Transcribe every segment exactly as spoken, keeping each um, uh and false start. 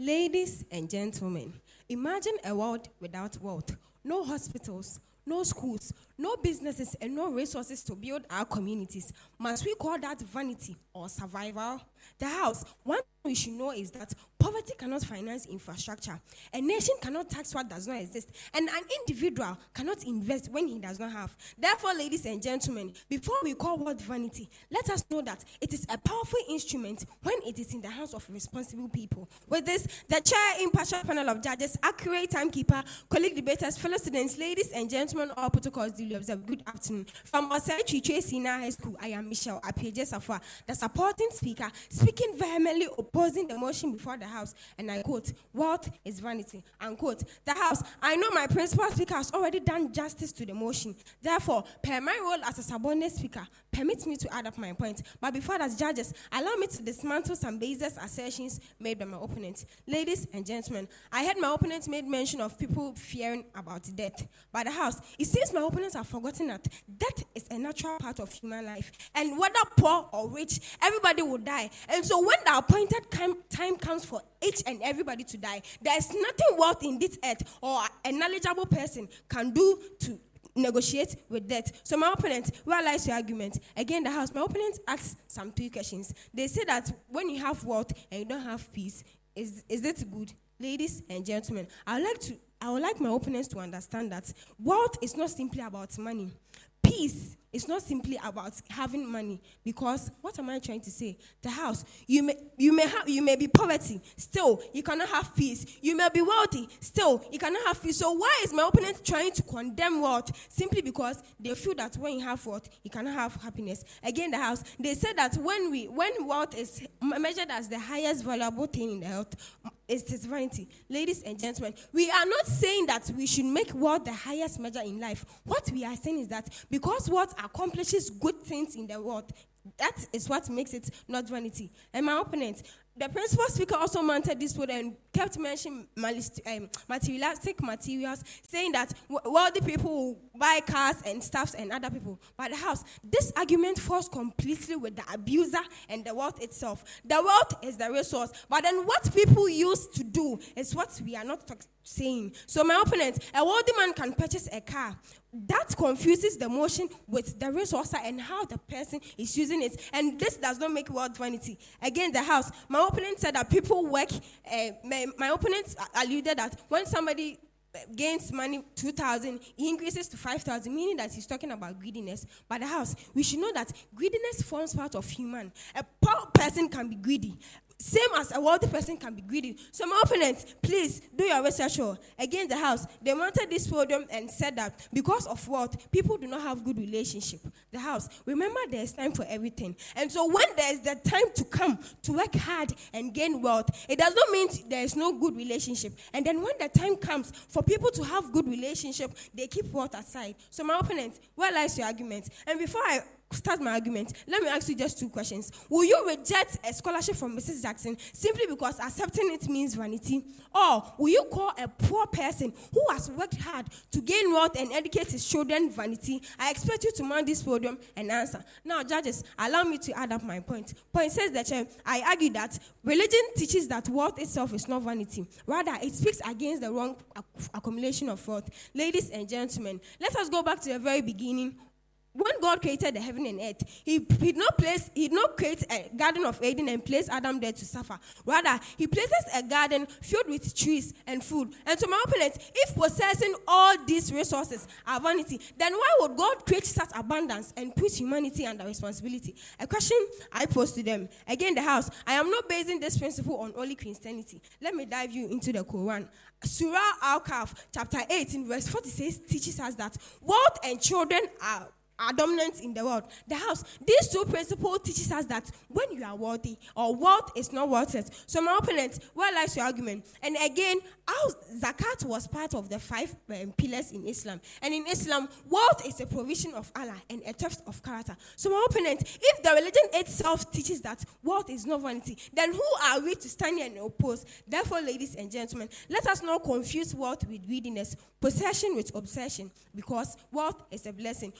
Ladies and gentlemen, imagine a world without wealth. No hospitals, no schools, no businesses, and no resources to build our communities. Must we call that vanity or survival? The house, one thing we should know is that poverty cannot finance infrastructure. A nation cannot tax what does not exist. And an individual cannot invest when he does not have. Therefore, ladies and gentlemen, before we call what vanity, let us know that it is a powerful instrument when it is in the hands of responsible people. With this, the chair, impartial panel of judges, accurate timekeeper, colleague debaters, fellow students, ladies and gentlemen, all protocols duly observed. Good afternoon. From Osei Chiche Senior High School, I am Michelle Apieje Safwa, the supporting speaker, speaking vehemently opposing the motion before the House, and I quote, "Wealth is vanity," unquote. The House, I know my principal speaker has already done justice to the motion. Therefore, per my role as a subordinate speaker, permit me to add up my point. But before that, judges, allow me to dismantle some baseless assertions made by my opponent. Ladies and gentlemen, I heard my opponents made mention of people fearing about death. By the House, it seems my opponents have forgotten that death is a natural part of human life. And whether poor or rich, everybody will die. And so when the appointed time comes for each and everybody to die, there is nothing wealth in this earth or a knowledgeable person can do to negotiate with death. So my opponent, where lies your argument? Again, the House, my opponent asks some three questions. They say that when you have wealth and you don't have peace, is, is it good? Ladies and gentlemen, I would like to I would like my opponents to understand that wealth is not simply about money. Peace is not simply about having money, because what am I trying to say? The House, you may you may have you may be poverty, still you cannot have peace. You may be wealthy, still you cannot have peace. So why is my opponent trying to condemn wealth? Simply because they feel that when you have wealth, you cannot have happiness. Again, the House, they said that when we when wealth is measured as the highest valuable thing in the earth, it's vanity. Ladies and gentlemen, we are not saying that we should make wealth the highest measure in life. What we are saying is that because wealth accomplishes good things in the world, that is what makes it not vanity. And my opponent, the principal speaker, also mounted this word and kept mentioning um, materialistic materials, saying that wealthy people will buy cars and stuffs and other people. But the House, this argument falls completely with the abuser and the wealth itself. The wealth is the resource, but then what people use to do is what we are not talking. Saying. So my opponent, a wealthy man can purchase a car. That confuses the motion with the resource and how the person is using it. And this does not make wealth vanity. Again, the House, my opponent said that people work, uh, my, my opponent alluded that when somebody gains money two thousand, he increases to five thousand, meaning that he's talking about greediness. But the House, we should know that greediness forms part of human. A poor person can be greedy. Same as a wealthy person can be greedy. So my opponents, please do your research. Again, the House, they mounted this podium and said that because of wealth, people do not have good relationship. The House, remember there's time for everything. And so when there's the time to come to work hard and gain wealth, it does not mean there is no good relationship. And then when the time comes for people to have good relationship, they keep wealth aside. So my opponents, where lies your argument? And before I start my argument, let me ask you just two questions. Will you reject a scholarship from Missus Jackson simply because accepting it means vanity? Or will you call a poor person who has worked hard to gain wealth and educate his children vanity? I expect you to mount this podium and answer. Now, judges, allow me to add up my point. Point says that uh, I argue that religion teaches that wealth itself is not vanity. Rather, it speaks against the wrong acc- accumulation of wealth. Ladies and gentlemen, let us go back to the very beginning. When God created the heaven and earth, he, he did not place, he did not create a garden of Eden and place Adam there to suffer. Rather, he places a garden filled with trees and food. And to my opponent, if possessing all these resources are vanity, then why would God create such abundance and put humanity under responsibility? A question I pose to them. Again, the House, I am not basing this principle on only Christianity. Let me dive you into the Quran. Surah Al-Kahf, chapter eighteen, verse forty-six, teaches us that wealth and children are are dominant in the world. The House, these two principles teaches us that when you are wealthy or wealth is not worth it. So my opponent, where lies your argument? And again, our zakat was part of the five um, pillars in Islam. And in Islam, wealth is a provision of Allah and a test of character. So my opponent, if the religion itself teaches that wealth is not vanity, then who are we to stand here and oppose? Therefore, ladies and gentlemen, let us not confuse wealth with greediness, possession with obsession, because wealth is a blessing. Moving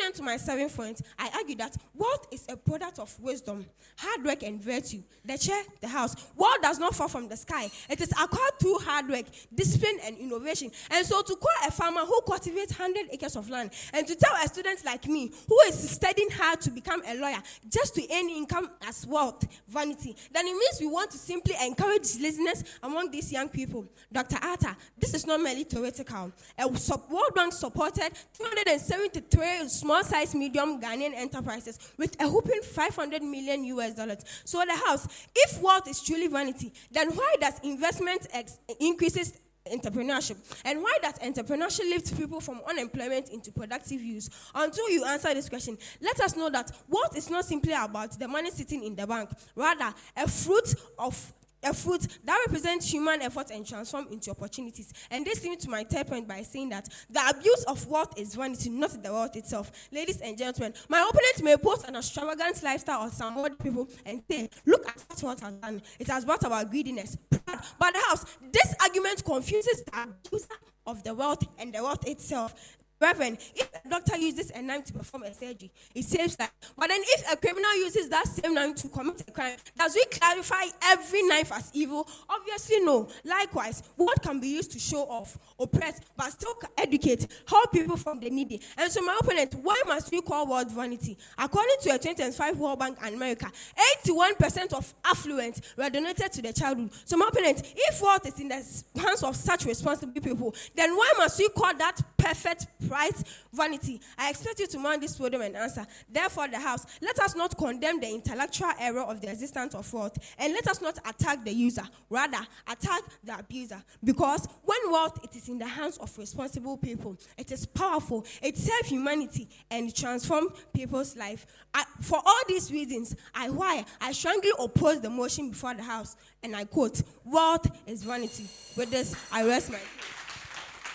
on to my seventh point, I argue that wealth is a product of wisdom, hard work, and virtue. The chair, the house. Wealth does not fall from the sky. It is acquired through hard work, discipline, and innovation. And so to call a farmer who cultivates one hundred acres of land and to tell a student like me who is studying hard to become a lawyer just to earn income as wealth, vanity, then it means we want to simply encourage laziness among these young people. Doctor Atta, this is not merely theoretical. A World Bank supported two hundred seventy-three small-sized medium Ghanaian enterprises with a whopping five hundred million U S dollars. So the house, if wealth is truly vanity, then why does investment ex- increases entrepreneurship? And why does entrepreneurship lift people from unemployment into productive use? Until you answer this question, let us know that wealth is not simply about the money sitting in the bank, rather a fruit of a fruit that represents human effort and transform into opportunities. And this leads to my third point by saying that the abuse of wealth is vanity, not the wealth itself. Ladies and gentlemen, my opponent may post an extravagant lifestyle of some other people and say, look at what wealth has done. It has brought about greediness. But the house, this argument confuses the abuser of the wealth and the wealth itself. Reverend, if a doctor uses a knife to perform a surgery, it saves life. But then if a criminal uses that same knife to commit a crime, does we clarify every knife as evil? Obviously no. Likewise, what can be used to show off, oppress, but still educate, help people from the needy? And so my opponent, why must we call wealth vanity? According to a twenty twenty-five World Bank and America, eighty-one percent of affluent were donated to the childhood. So my opponent, if wealth is in the hands of such responsible people, then why must we call that perfect price vanity? I expect you to mount this podium and answer. Therefore, the house, let us not condemn the intellectual error of the existence of wealth, and let us not attack the user, rather attack the abuser. Because when wealth it is in the hands of responsible people, it is powerful, it serves humanity, and transforms people's life. I, for all these reasons, I why I strongly oppose the motion before the house, and I quote, wealth is vanity. With this, I rest my